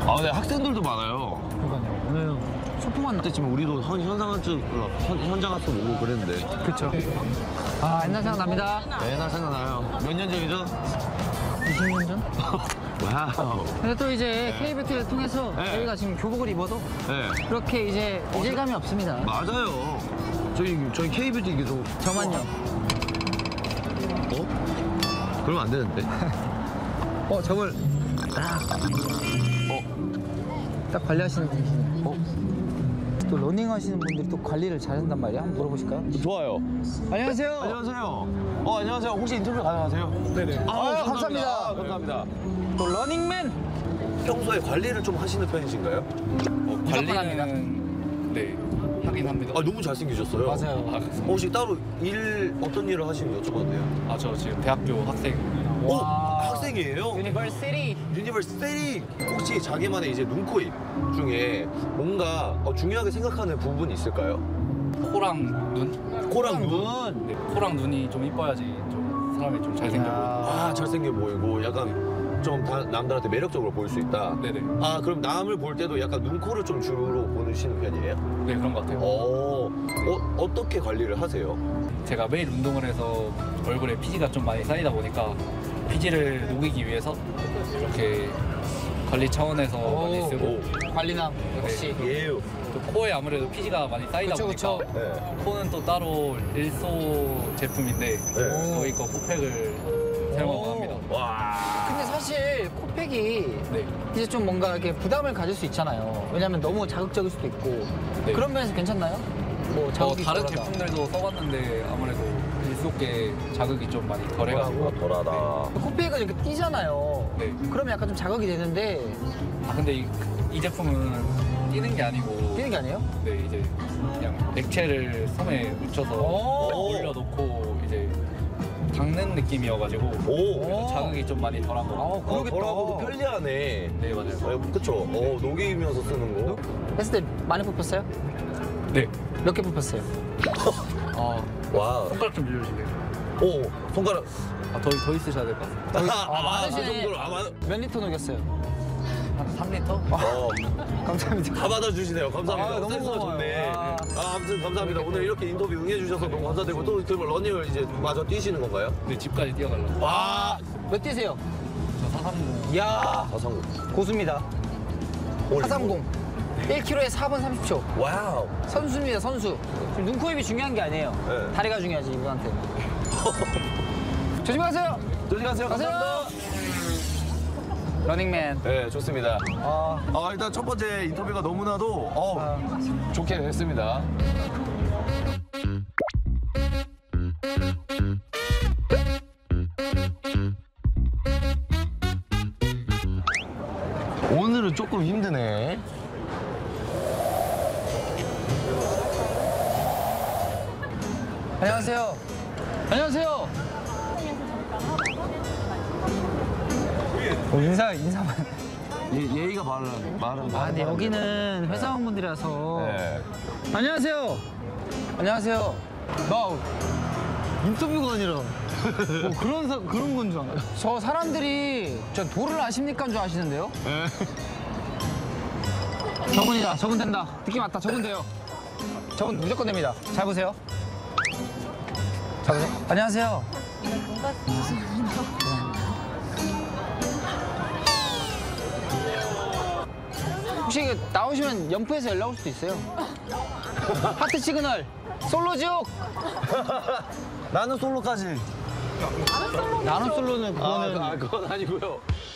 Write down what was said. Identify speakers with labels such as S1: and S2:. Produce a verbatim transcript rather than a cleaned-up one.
S1: 아, 네, 학생들도 많아요.
S2: 그러니까요. 오늘 소풍만
S1: 그때쯤에 우리도 현, 현상학습, 현, 현장학습 오고 그랬는데.
S2: 그쵸. 아, 옛날 생각납니다.
S1: 네, 옛날 생각나요. 몇 년 전이죠?
S2: 이십 년 전?
S1: 와우.
S2: 근데 또 이제 K뷰티를 통해서
S1: 네.
S2: 저희가 지금 교복을 입어도
S1: 네.
S2: 그렇게 이제 이질감이 없습니다.
S1: 맞아요. 저희, 저희 K뷰티 계속.
S2: 저만요.
S1: 어? 그러면 안 되는데. 어, 저걸. 어?
S2: 딱 관리하시는 분이시네. 어? 또 러닝 하시는 분들이 또 관리를 잘한단 말이야? 한번 물어보실까요?
S1: 좋아요.
S2: 안녕하세요.
S1: 안녕하세요. 어, 안녕하세요. 혹시 인터뷰 가능하세요? 네네. 아,
S2: 아유, 감사합니다.
S1: 아, 감사합니다.
S2: 또 러닝맨.
S1: 평소에 관리를 좀 하시는 편이신가요?
S3: 어,
S2: 무조건 합니다.
S3: 관리는 네 하긴 합니다.
S1: 아, 너무 잘생기셨어요.
S2: 맞아요.
S3: 아,
S1: 어, 혹시 따로 일, 어떤 일을 하시면 여쭤봐도 돼요?
S3: 아, 저 지금 대학교 학생.
S1: 오!
S2: 와.
S1: 학생이에요?
S2: 유니버시티.
S1: 유니버시티! 혹시 자기만의 이제 눈, 코, 입 중에 뭔가 어, 중요하게 생각하는 부분이 있을까요?
S3: 코랑 눈?
S1: 코랑 눈?
S3: 네, 코랑 눈이 좀 이뻐야지 좀 사람이 좀 잘생겨 보여요.
S1: 아, 잘생겨 보이고 약간 좀 다, 남들한테 매력적으로 보일 수 있다.
S3: 네네.
S1: 아, 그럼 남을 볼 때도 약간 눈, 코를 좀 주로 보시는 편이에요?
S3: 네, 그런 것 같아요.
S1: 어, 어, 어떻게 관리를 하세요?
S3: 제가 매일 운동을 해서 얼굴에 피지가 좀 많이 쌓이다 보니까 피지를 녹이기 위해서 이렇게 관리 차원에서 많이
S2: 오.
S3: 쓰고
S1: 오.
S2: 관리남. 역시.
S1: 예.
S3: 또 코에 아무래도 피지가 많이 쌓이다
S2: 그쵸,
S3: 보니까
S2: 그쵸.
S1: 네.
S3: 코는 또 따로 일소 제품인데
S1: 네.
S3: 저희 거 코팩을 사용하고
S2: 오.
S3: 합니다.
S1: 와.
S2: 근데 사실 코팩이
S3: 네.
S2: 이제 좀 뭔가 이렇게 부담을 가질 수 있잖아요. 왜냐면 너무 자극적일 수도 있고.
S3: 네.
S2: 그런 면에서 괜찮나요? 뭐
S3: 어,
S2: 자극이
S3: 다른
S2: 덜하다.
S3: 제품들도 써봤는데 아무래도 일속에 자극이 좀 많이 덜해가지고.
S1: 덜하다.
S2: 코팩은 이렇게 뛰잖아요.
S3: 네.
S2: 그러면 약간 좀 자극이 되는데
S3: 아 근데 이, 이 제품은 뛰는 게 아니고
S2: 뛰는 게 아니에요?
S3: 네 이제 그냥 액체를 손에 묻혀서
S2: 오.
S3: 올려놓고 이제 닦는 느낌이어가지고
S1: 오.
S3: 자극이 좀 많이 덜한 거.
S2: 아,
S1: 어,
S2: 그러겠다.
S1: 덜하고도 편리하네.
S3: 네 맞아요.
S1: 어, 그쵸? 어, 녹이면서 쓰는 거.
S2: 했을 때 많이 뽑혔어요?
S3: 네.
S2: 몇 개 뽑혔어요?
S3: 어,
S1: 와.
S3: 손가락 좀 빌려주세요.
S1: 오, 손가락.
S3: 아, 더, 더 있으셔야 될 것 같아요.
S1: 아, 아, 그
S2: 많으시네.
S1: 정도로. 아, 많...
S2: 몇 리터 녹였어요?
S3: 한 삼 리터?
S1: 어,
S2: 감사합니다.
S1: 다 받아주시네요. 감사합니다.
S2: 아, 너무
S1: 센스가
S2: 고마워요.
S1: 좋네.
S2: 아.
S1: 아, 아무튼 감사합니다. 오늘 이렇게 인터뷰 응해주셔서 너무 감사드리고 또 그러면 러닝을 이제 마저 뛰시는 건가요?
S3: 네, 집까지 뛰어가려고.
S1: 와,
S2: 몇 뛰세요?
S3: 저 사삼공.
S2: 이야,
S1: 사상구.
S2: 고수입니다. 사삼공. 일 킬로미터에 사 분 삼십 초.
S1: 와우.
S2: 선수입니다, 선수. 지금 눈, 코, 입이 중요한 게 아니에요.
S1: 네.
S2: 다리가 중요하지, 이분한테. 조심하세요.
S1: 조심하세요.
S2: 가세요.
S1: 감사합니다.
S2: 러닝맨.
S1: 네, 좋습니다.
S2: 아,
S1: 아, 일단 첫 번째 인터뷰가 너무나도 어,
S2: 아,
S1: 좋게 됐습니다. 오늘은 조금 힘드네.
S2: 안녕하세요. 안녕하세요. 어, 인사, 인사만.
S1: 예, 예의가 바른, 바른.
S2: 아, 근데 여기는 회사원분들이라서.
S1: 네.
S2: 안녕하세요. 안녕하세요. 나 인터뷰가 아니라 뭐 그런 사, 그런 건 줄 알아요. 저 사람들이 저 도를 아십니까 줄 아시는데요?
S1: 네.
S2: 저분이다. 저분 된다. 느낌 왔다. 저분 돼요. 저분 무조건 됩니다. 잘 보세요. 잘 보세요. 안녕하세요. 혹시 이거 나오시면 연프에서 연락 올 수도 있어요. 하트 시그널. 솔로 지옥.
S1: 나는 솔로까지.
S2: 나는 솔로는
S1: 아,
S2: 그거는
S1: 아, 그건 아니고요.